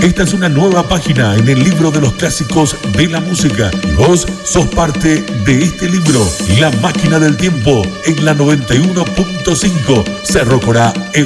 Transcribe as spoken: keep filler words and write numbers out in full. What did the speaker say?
Esta es una nueva página en el libro de los clásicos de la música. Y vos sos parte de este libro, La Máquina del Tiempo, en la noventa y uno punto cinco Cerro Corá.